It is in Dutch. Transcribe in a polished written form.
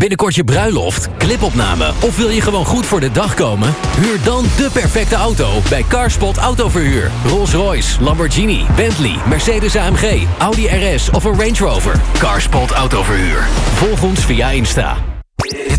Binnenkort je bruiloft, clipopname of wil je gewoon goed voor de dag komen? Huur dan de perfecte auto bij Carspot Autoverhuur. Rolls-Royce, Lamborghini, Bentley, Mercedes-AMG, Audi RS of een Range Rover. Carspot Autoverhuur. Volg ons via Insta.